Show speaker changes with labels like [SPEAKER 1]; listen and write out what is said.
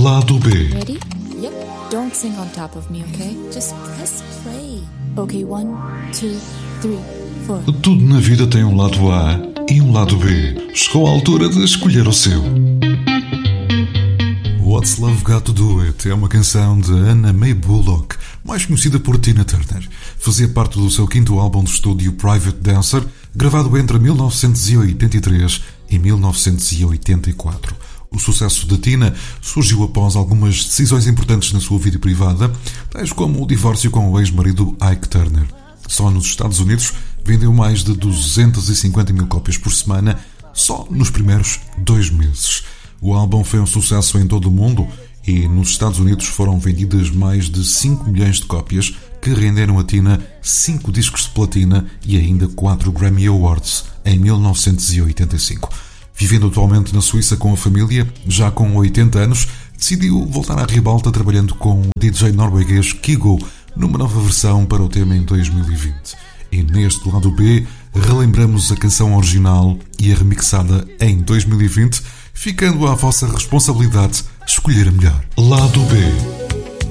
[SPEAKER 1] Lado B.
[SPEAKER 2] Ready? Yep. Don't sing on top of me, okay? Just press play. Okay, 1, 2, 3, 4.
[SPEAKER 1] Tudo na vida tem um lado A e um lado B. Chegou a altura de escolher o seu. What's Love Got to Do It é uma canção de Anna Mae Bullock, mais conhecida por Tina Turner. Fazia parte do seu quinto álbum de estúdio Private Dancer, gravado entre 1983 e 1984. O sucesso de Tina surgiu após algumas decisões importantes na sua vida privada, tais como o divórcio com o ex-marido Ike Turner. Só nos Estados Unidos vendeu mais de 250 mil cópias por semana, só nos primeiros 2 meses. O álbum foi um sucesso em todo o mundo e nos Estados Unidos foram vendidas mais de 5 milhões de cópias, que renderam a Tina 5 discos de platina e ainda 4 Grammy Awards em 1985. Vivendo atualmente na Suíça com a família, já com 80 anos, decidiu voltar à ribalta trabalhando com o DJ norueguês Kygo numa nova versão para o tema em 2020. E neste lado B, relembramos a canção original e a remixada em 2020, ficando à vossa responsabilidade escolher a melhor. Lado B.